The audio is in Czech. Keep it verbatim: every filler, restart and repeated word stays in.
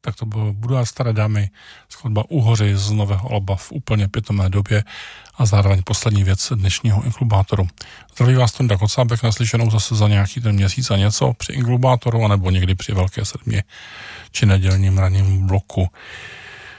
tak to bylo Budova staré dámy, skladba Uhoři z nového alba v úplně pitomé době a zároveň poslední věc dnešního inklubátoru. Zdraví vás Tonda Kocábek, naslyšenou zase za nějaký ten měsíc a něco při inklubátoru, anebo někdy při Velké sedmě či nedělním ranním bloku.